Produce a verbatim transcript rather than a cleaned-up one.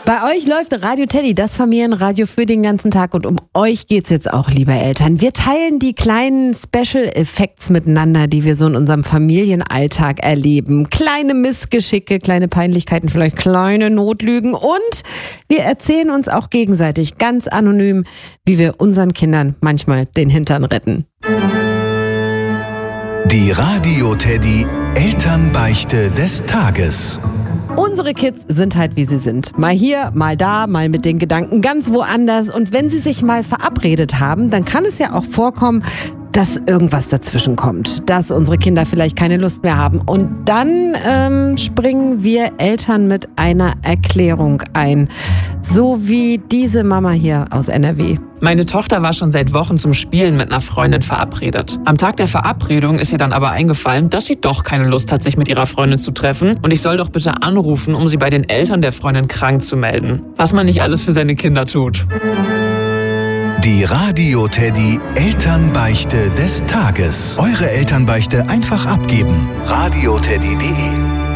Bei euch läuft Radio Teddy, das Familienradio für den ganzen Tag. Und um euch geht's jetzt auch, liebe Eltern. Wir teilen die kleinen Special Effects miteinander, die wir so in unserem Familienalltag erleben. Kleine Missgeschicke, kleine Peinlichkeiten, vielleicht kleine Notlügen. Und wir erzählen uns auch gegenseitig ganz anonym, wie wir unseren Kindern manchmal den Hintern retten. Die Radio Teddy Elternbeichte des Tages. Unsere Kids sind halt, wie sie sind. Mal hier, mal da, mal mit den Gedanken ganz woanders. Und wenn sie sich mal verabredet haben, dann kann es ja auch vorkommen, dass irgendwas dazwischen kommt, dass unsere Kinder vielleicht keine Lust mehr haben. Und dann ähm, springen wir Eltern mit einer Erklärung ein. So wie diese Mama hier aus N R W. Meine Tochter war schon seit Wochen zum Spielen mit einer Freundin verabredet. Am Tag der Verabredung ist ihr dann aber eingefallen, dass sie doch keine Lust hat, sich mit ihrer Freundin zu treffen. Und ich soll doch bitte anrufen, um sie bei den Eltern der Freundin krank zu melden. Was man nicht alles für seine Kinder tut. Die Radio Teddy Elternbeichte des Tages. Eure Elternbeichte einfach abgeben. radio teddy punkt de